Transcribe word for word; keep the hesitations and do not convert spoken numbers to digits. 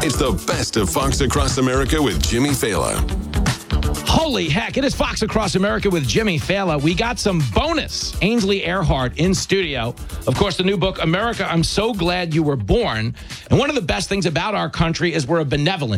It's the best of Fox Across America with Jimmy Fallon. Holy heck, it is Fox Across America with Jimmy Fallon. We got some bonus Ainsley Earhardt in studio. Of course, the new book, America, I'm So Glad You Were Born. And one of the best things about our country is we're a benevolent